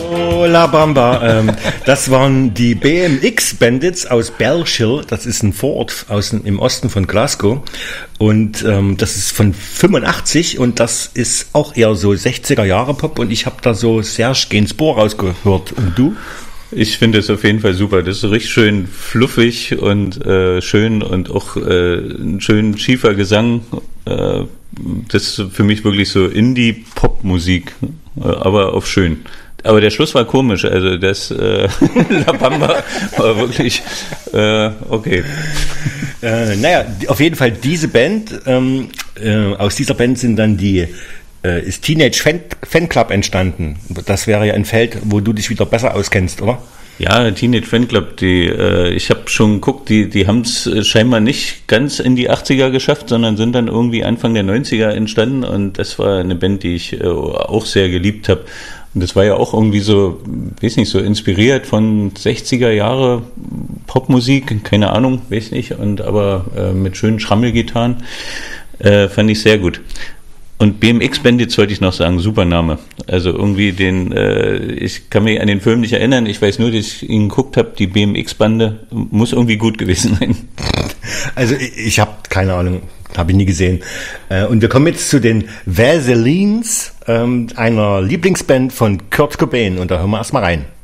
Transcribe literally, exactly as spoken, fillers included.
Oh, La Bamba. Ähm, das waren die B M X Bandits aus Belchill. Das ist ein Vorort aus, im Osten von Glasgow. Und ähm, das ist von fünfundachtzig und das ist auch eher so sechziger Jahre Pop. Und ich habe da so Serge Gainsbourg rausgehört. Und du? Ich finde es auf jeden Fall super. Das ist richtig schön fluffig und äh, schön und auch äh, ein schön schiefer Gesang. Äh, das ist für mich wirklich so Indie-Pop-Musik, äh, aber auf schön. Aber der Schluss war komisch, also das äh, La Bamba war wirklich äh, okay. Äh, naja, auf jeden Fall diese Band, ähm, äh, aus dieser Band sind dann die äh, ist Teenage Fan, Fanclub entstanden. Das wäre ja ein Feld, wo du dich wieder besser auskennst, oder? Ja, Teenage Fanclub, die, äh, ich habe schon geguckt, die, die haben es scheinbar nicht ganz in die achtziger geschafft, sondern sind dann irgendwie Anfang der neunziger entstanden und das war eine Band, die ich äh, auch sehr geliebt habe. Und das war ja auch irgendwie so, weiß nicht, so inspiriert von sechziger Jahre Popmusik, keine Ahnung, weiß nicht, und aber äh, mit schönen Schrammelgitarren, äh, fand ich sehr gut. Und B M X Bandits wollte ich noch sagen, super Name. Also irgendwie den, äh, ich kann mich an den Film nicht erinnern, ich weiß nur, dass ich ihn geguckt habe, die B M X-Bande muss irgendwie gut gewesen sein. Also ich, ich habe keine Ahnung, habe ich nie gesehen. Äh, und wir kommen jetzt zu den Vaselines, ähm, einer Lieblingsband von Kurt Cobain und da hören wir erstmal rein.